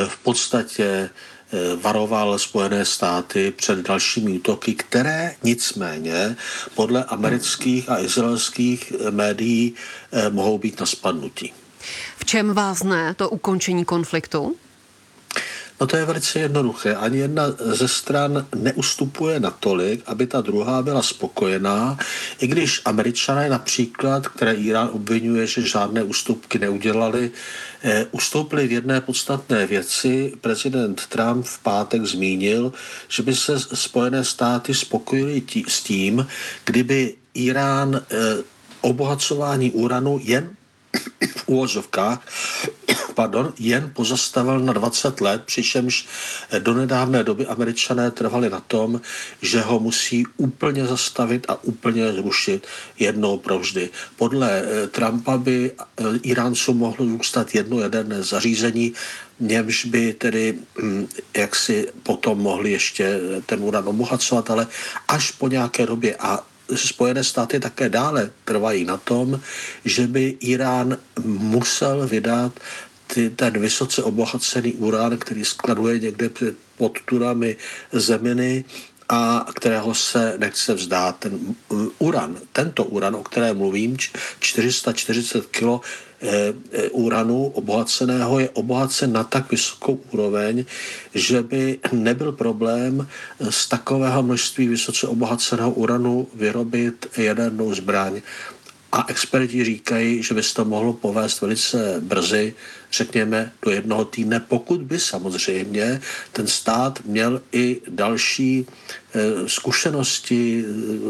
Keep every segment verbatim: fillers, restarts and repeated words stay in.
v podstatě varoval Spojené státy před dalšími útoky, které nicméně podle amerických a izraelských médií mohou být na spadnutí. V čem vázne to ukončení konfliktu? No to je velice jednoduché. Ani jedna ze stran neustupuje natolik, aby ta druhá byla spokojená, i když Američané například, které Irán obvinuje, že žádné ústupky neudělali, eh, ustoupili v jedné podstatné věci. Prezident Trump v pátek zmínil, že by se Spojené státy spokojily tí, s tím, kdyby Irán eh, obohacování uranu jen v úvozovkách pardon, jen pozastavil na dvacet let, přičemž do nedávné doby Američané trvali na tom, že ho musí úplně zastavit a úplně zrušit jednou provždy. Podle Trumpa by Iráncům mohlo zůstat jedno jaderné zařízení, němž by tedy jak si potom mohli ještě ten uran obohacovat, ale až po nějaké době. A Spojené státy také dále trvají na tom, že by Irán musel vydat ty, ten vysoce obohacený uran, který skladuje někde pod turami zeminy a kterého se nechce vzdát. Ten uran, tento uran, o kterém mluvím, čtyři sta čtyřicet kilo uranu obohaceného, je obohacen na tak vysokou úroveň, že by nebyl problém z takového množství vysoce obohaceného uranu vyrobit jadernou zbraň. A experti říkají, že by se to mohlo povést velice brzy, řekněme do jednoho týdne, pokud by samozřejmě ten stát měl i další e, zkušenosti, e,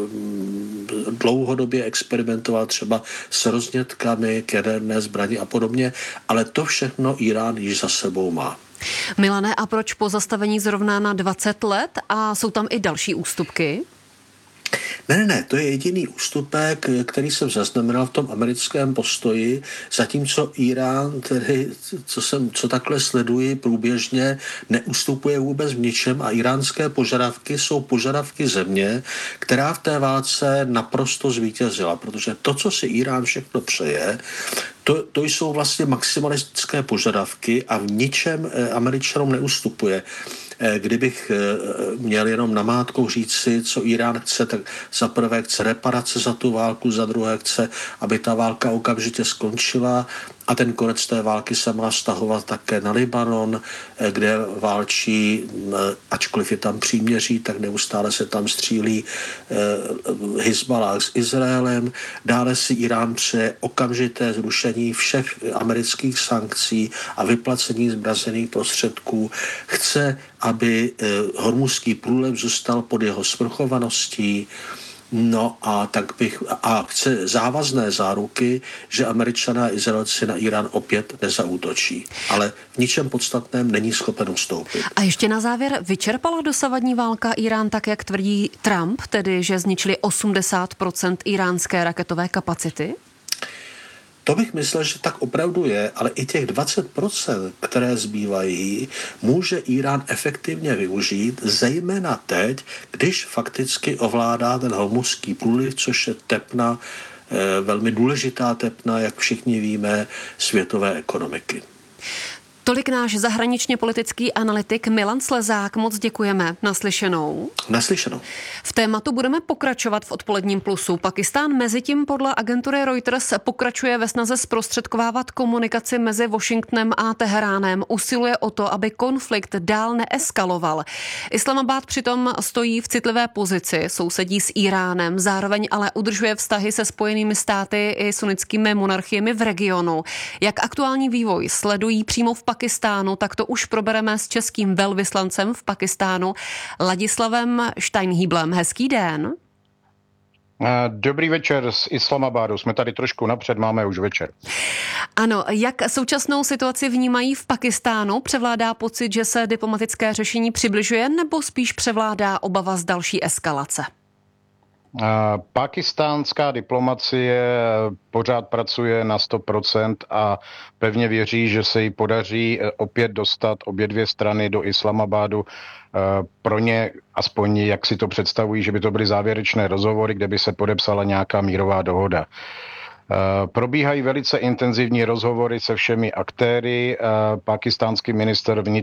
dlouhodobě experimentoval třeba s roznětkami k jaderné zbraní a podobně, ale to všechno Irán již za sebou má. Milane, a proč pozastavení zrovna na dvacet let a jsou tam i další ústupky? Ne, ne, ne, to je jediný ústupek, který jsem zaznamenal v tom americkém postoji, zatímco Irán, tedy, co, jsem, co takhle sleduji průběžně, neustupuje vůbec v ničem a iránské požadavky jsou požadavky země, která v té válce naprosto zvítězila, protože to, co si Irán všechno přeje, To, to jsou vlastně maximalistické požadavky a v ničem Američanům neustupuje. Kdybych měl jenom namátkou říci, co Irán chce, tak za prvé chce reparace za tu válku, za druhé chce, aby ta válka okamžitě skončila a ten konec té války se má vztahovat také na Libanon, kde válčí, ačkoliv je tam příměří, tak neustále se tam střílí Hizballah s Izraelem. Dále si Irán přeje okamžité zrušení všech amerických sankcí a vyplacení zmrazených prostředků. Chce, aby Hormuzský průliv zůstal pod jeho svrchovaností. No a tak bych, a chce závazné záruky, že Američané a Izraelci na Irán opět nezaútočí. Ale v ničem podstatném není schopen ustoupit. A ještě na závěr, vyčerpala dosavadní válka Irán tak, jak tvrdí Trump, tedy že zničili osmdesát procent iránské raketové kapacity? To bych myslel, že tak opravdu je, ale i těch dvacet procent, které zbývají, může Irán efektivně využít, zejména teď, když fakticky ovládá ten Hormuzský průliv, což je tepna, velmi důležitá tepna, jak všichni víme, světové ekonomiky. Tolik náš zahraničně politický analytik Milan Slezák. Moc děkujeme. Naslyšenou. Naslyšenou. V tématu budeme pokračovat v odpoledním plusu. Pakistán mezitím podle agentury Reuters pokračuje ve snaze zprostředkovávat komunikaci mezi Washingtonem a Teheránem. Usiluje o to, aby konflikt dál neeskaloval. Islamabad přitom stojí v citlivé pozici, sousedí s Iránem, zároveň ale udržuje vztahy se Spojenými státy i sunnickými monarchiemi v regionu. Jak aktuální vývoj sledují přímo v Pakistánu, tak to už probereme s českým velvyslancem v Pakistánu Ladislavem Steinhýblem. Hezký den. Dobrý večer z Islamabadu. Jsme tady trošku napřed, máme už večer. Ano, jak současnou situaci vnímají v Pakistánu? Převládá pocit, že se diplomatické řešení přibližuje, nebo spíš převládá obava z další eskalace? Pakistánská diplomacie pořád pracuje na sto procent a pevně věří, že se jí podaří opět dostat obě dvě strany do Islamabadu. Pro ně, aspoň jak si to představují, že by to byly závěrečné rozhovory, kde by se podepsala nějaká mírová dohoda. Probíhají velice intenzivní rozhovory se všemi aktéry. Pakistánský ministr vnitra